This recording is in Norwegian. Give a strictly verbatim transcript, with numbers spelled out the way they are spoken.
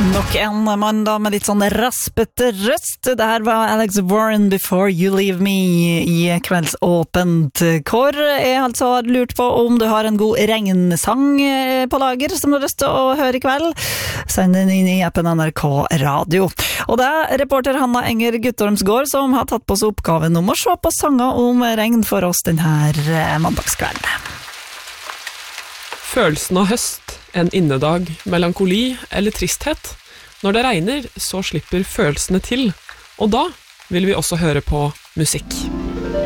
Nok en mandag med litt sånn raspete røst. Det her var Alex Warren, Before You Leave Me i kveldsåpent. Kår er altså lurt på om du har en god regnsang på lager som du har lyst til å høre i kveld. Send den inn i appen N R K Radio. Og det er reporter Hanna Enger Guttormsgård som har tatt på seg oppgaven om å se på sanger om regn for oss denne mandagskvelden. Følelsen av høst, en innedag, melankoli eller tristhet. Når det regner, så slipper følelsene til, og da vil vi også høre på musikk.